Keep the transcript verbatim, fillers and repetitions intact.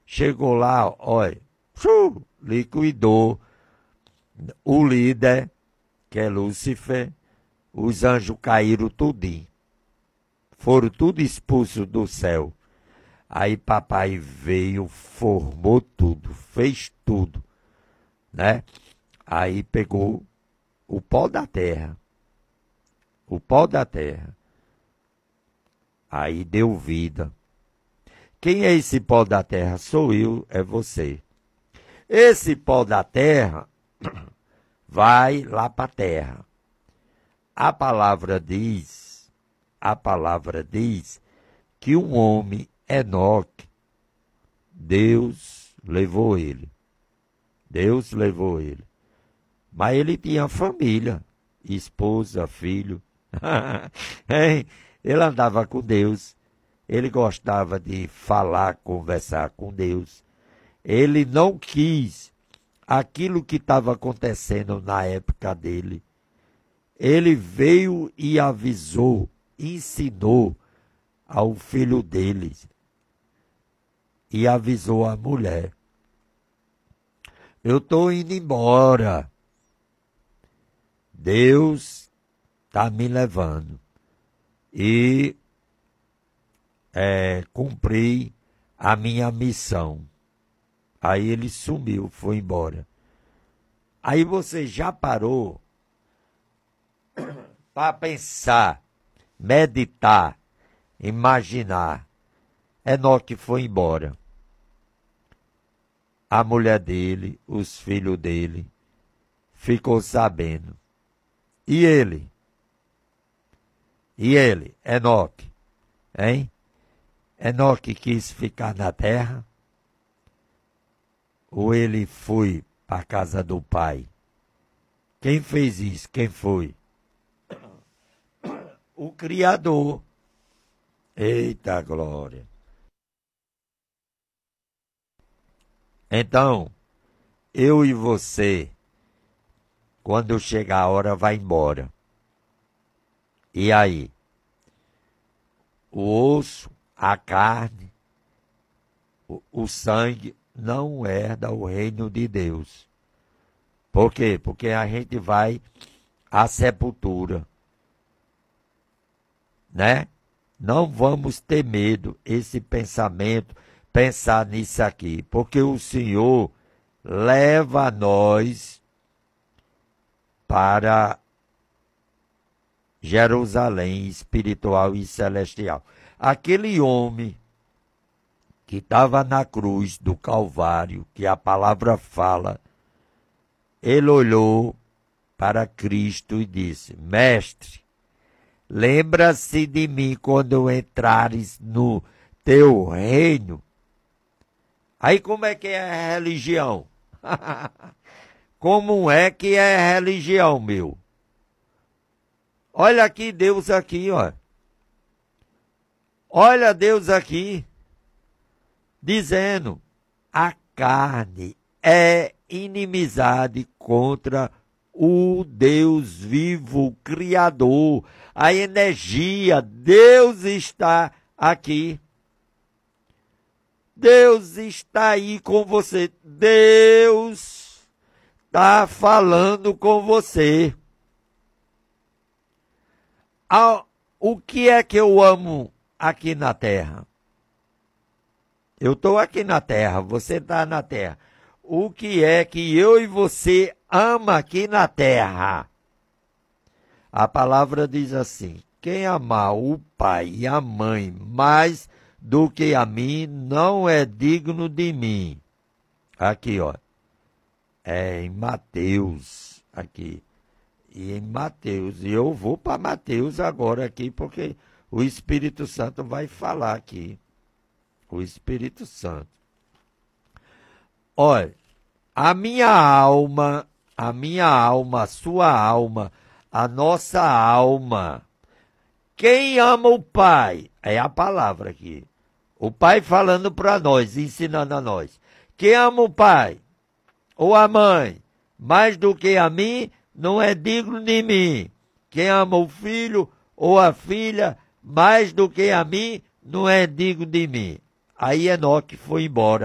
Chegou lá, olha, liquidou o líder, que é Lúcifer, os anjos caíram tudinho. Foram tudo expulsos do céu. Aí papai veio, formou tudo, fez tudo, né? Aí pegou o pó da terra, o pó da terra. Aí deu vida. Quem é esse pó da terra? Sou eu, é você. Esse pó da terra vai lá para a terra. A palavra diz, a palavra diz que um homem, Enoque, Deus levou ele. Deus levou ele. Mas ele tinha família, esposa, filho. Ele andava com Deus. Ele gostava de falar, conversar com Deus. Ele não quis aquilo que estava acontecendo na época dele. Ele veio e avisou, ensinou ao filho dele. E avisou a mulher. Eu estou indo embora. Deus está me levando. E é, cumpri a minha missão. Aí ele sumiu, foi embora. Aí você já parou para pensar, meditar, imaginar. Enoque foi embora. A mulher dele, os filhos dele, ficou sabendo. E ele? E ele, Enoque, hein? Enoque quis ficar na terra? Ou ele foi para a casa do pai? Quem fez isso? Quem foi? O Criador. Eita glória! Então, eu e você, quando chegar a hora, vai embora. E aí? O osso, a carne, o, o sangue não herda o reino de Deus. Por quê? Porque a gente vai à sepultura, né? Não vamos ter medo, esse pensamento, pensar nisso aqui, porque o Senhor leva nós para Jerusalém espiritual e celestial. Aquele homem que estava na cruz do Calvário, que a palavra fala, ele olhou para Cristo e disse: Mestre, lembra-se de mim quando entrares no teu reino. Aí como é que é a religião? Como é que é a religião, meu? Olha aqui Deus aqui, ó. Olha Deus aqui, dizendo, a carne é inimizade contra o Deus vivo, o Criador, a energia, Deus está aqui. Deus está aí com você. Deus está falando com você. O que é que eu amo aqui na terra? Eu estou aqui na terra, você está na terra. O que é que eu e você ama aqui na terra? A palavra diz assim: quem amar o pai e a mãe mais do que a mim, não é digno de mim. Aqui, ó. É em Mateus, aqui. E em Mateus. E eu vou para Mateus agora aqui, porque o Espírito Santo vai falar aqui. O Espírito Santo. Olha, a minha alma, a minha alma, a sua alma, a nossa alma. Quem ama o Pai? É a palavra aqui. O Pai falando para nós, ensinando a nós. Quem ama o Pai ou a mãe mais do que a mim, não é digno de mim. Quem ama o filho ou a filha mais do que a mim, não é digno de mim. Aí Enoque foi embora.